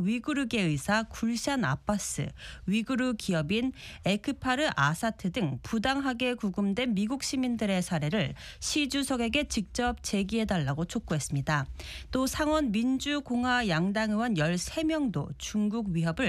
위구르계 의사 굴샨 아바스, 위구르 기업인 에크파르 아사트 등 부당하게 구금된 미국 시민들의 사례를 시 주석에게 직접 제기해달라고 촉구했습니다. 또 상원 민주공화 양당 의원 13명도 중국 위협을